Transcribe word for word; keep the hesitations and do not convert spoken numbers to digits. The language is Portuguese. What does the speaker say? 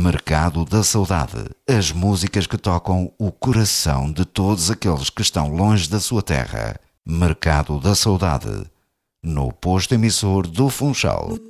Mercado da Saudade. As músicas que tocam o coração de todos aqueles que estão longe da sua terra. Mercado da Saudade. No posto emissor do Funchal.